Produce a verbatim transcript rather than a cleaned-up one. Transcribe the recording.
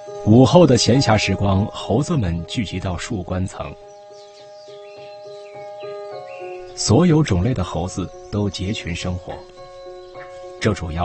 午后的闲暇时光，猴子们聚集到树冠层，所有种类的猴子都结群生活，这主要